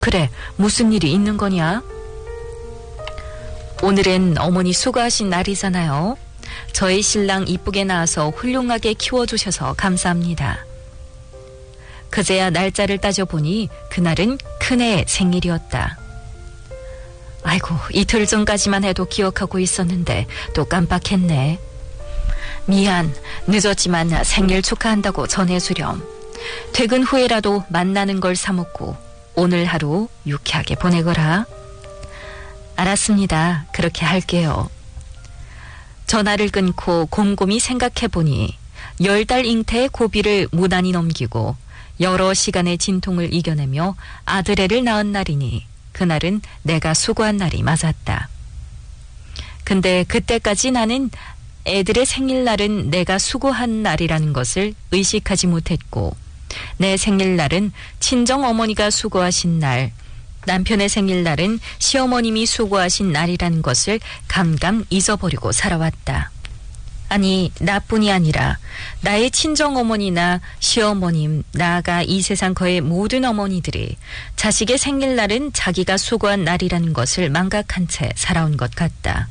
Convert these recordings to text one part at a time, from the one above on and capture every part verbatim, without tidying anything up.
그래, 무슨 일이 있는 거냐? 오늘은 어머니 수고하신 날이잖아요. 저희 신랑 이쁘게 낳아서 훌륭하게 키워주셔서 감사합니다. 그제야 날짜를 따져보니 그날은 큰애 생일이었다. 아이고, 이틀 전까지만 해도 기억하고 있었는데 또 깜빡했네. 미안, 늦었지만 생일 축하한다고 전해주렴. 퇴근 후에라도 만나는 걸 사먹고 오늘 하루 유쾌하게 보내거라. 알았습니다. 그렇게 할게요. 전화를 끊고 곰곰이 생각해보니 열 달 잉태의 고비를 무난히 넘기고 여러 시간의 진통을 이겨내며 아들애를 낳은 날이니 그날은 내가 수고한 날이 맞았다. 근데 그때까지 나는 애들의 생일날은 내가 수고한 날이라는 것을 의식하지 못했고 내 생일날은 친정어머니가 수고하신 날, 남편의 생일날은 시어머님이 수고하신 날이라는 것을 감감 잊어버리고 살아왔다. 아니, 나뿐이 아니라 나의 친정어머니나 시어머님, 나아가 이 세상 거의 모든 어머니들이 자식의 생일날은 자기가 수고한 날이라는 것을 망각한 채 살아온 것 같다.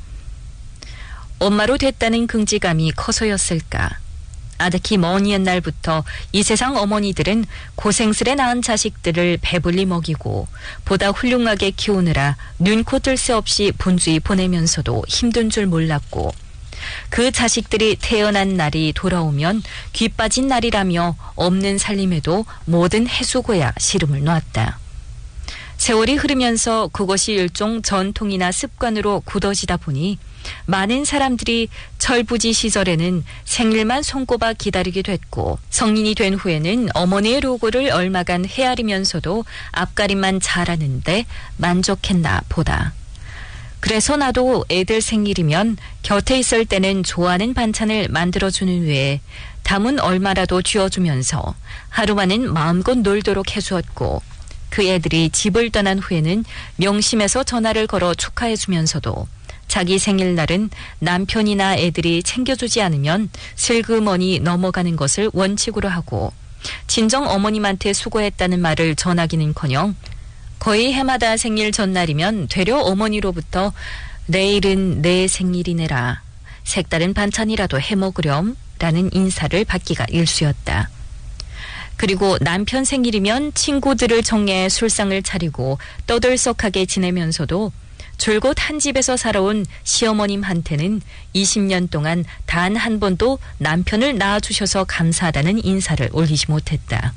엄마로 됐다는 긍지감이 커서였을까? 아득히 먼 옛날부터 이 세상 어머니들은 고생스레 낳은 자식들을 배불리 먹이고 보다 훌륭하게 키우느라 눈코 뜰 새 없이 분주히 보내면서도 힘든 줄 몰랐고 그 자식들이 태어난 날이 돌아오면 귀 빠진 날이라며 없는 살림에도 모든 해수고야 시름을 놨다. 세월이 흐르면서 그것이 일종 전통이나 습관으로 굳어지다 보니 많은 사람들이 철부지 시절에는 생일만 손꼽아 기다리게 됐고 성인이 된 후에는 어머니의 로고를 얼마간 헤아리면서도 앞가림만 잘하는데 만족했나 보다. 그래서 나도 애들 생일이면 곁에 있을 때는 좋아하는 반찬을 만들어주는 외에 담은 얼마라도 쥐어주면서 하루만은 마음껏 놀도록 해주었고 그 애들이 집을 떠난 후에는 명심해서 전화를 걸어 축하해주면서도 자기 생일날은 남편이나 애들이 챙겨주지 않으면 슬그머니 넘어가는 것을 원칙으로 하고 친정 어머님한테 수고했다는 말을 전하기는커녕 거의 해마다 생일 전날이면 되려 어머니로부터 내일은 내 생일이네라 색다른 반찬이라도 해먹으렴 라는 인사를 받기가 일쑤였다. 그리고 남편 생일이면 친구들을 정해 술상을 차리고 떠들썩하게 지내면서도 줄곧 한 집에서 살아온 시어머님한테는 이십 년 동안 단 한 번도 남편을 낳아주셔서 감사하다는 인사를 올리지 못했다.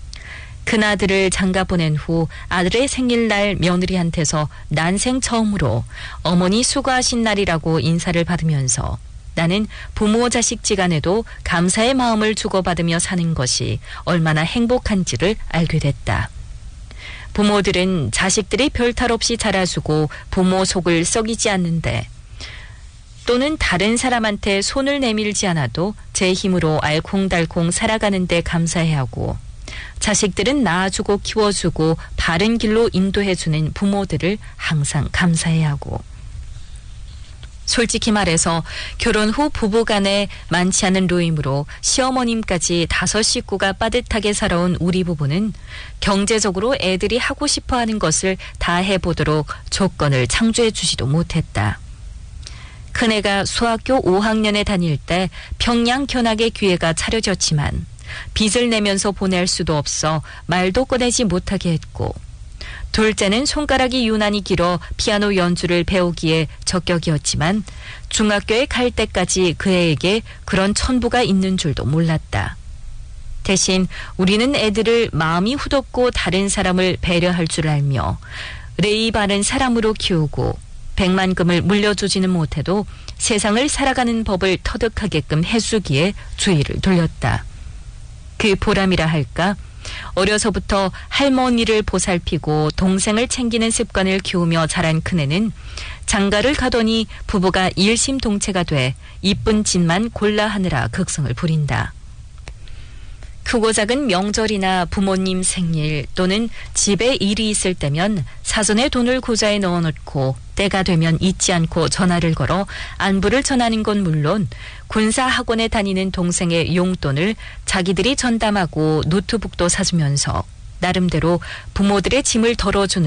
큰아들을 장가 보낸 후 아들의 생일날 며느리한테서 난생 처음으로 어머니 수고하신 날이라고 인사를 받으면서 나는 부모 자식 지간에도 감사의 마음을 주고받으며 사는 것이 얼마나 행복한지를 알게 됐다. 부모들은 자식들이 별탈 없이 자라주고 부모 속을 썩이지 않는데 또는 다른 사람한테 손을 내밀지 않아도 제 힘으로 알콩달콩 살아가는 데 감사해야 하고 자식들은 낳아주고 키워주고 바른 길로 인도해주는 부모들을 항상 감사해야 하고 솔직히 말해서 결혼 후 부부간에 많지 않은 노임으로 시어머님까지 다섯 식구가 빠듯하게 살아온 우리 부부는 경제적으로 애들이 하고 싶어하는 것을 다 해보도록 조건을 창조해 주지도 못했다. 큰애가 수학교 오 학년에 다닐 때 평양 견학의 기회가 차려졌지만 빚을 내면서 보낼 수도 없어 말도 꺼내지 못하게 했고 둘째는 손가락이 유난히 길어 피아노 연주를 배우기에 적격이었지만 중학교에 갈 때까지 그 애에게 그런 천부가 있는 줄도 몰랐다. 대신 우리는 애들을 마음이 후덥고 다른 사람을 배려할 줄 알며 레이 바른 사람으로 키우고 백만금을 물려주지는 못해도 세상을 살아가는 법을 터득하게끔 해주기에 주의를 돌렸다. 그 보람이라 할까? 어려서부터 할머니를 보살피고 동생을 챙기는 습관을 키우며 자란 큰애는 장가를 가더니 부부가 일심동체가 돼 이쁜 짓만 골라 하느라 극성을 부린다. 크고 작은 명절이나 부모님 생일 또는 집에 일이 있을 때면 사전에 돈을 고자에 넣어놓고 때가 되면 잊지 않고 전화를 걸어 안부를 전하는 건 물론 군사학원에 다니는 동생의 용돈을 자기들이 전담하고 노트북도 사주면서 나름대로 부모들의 짐을 덜어주는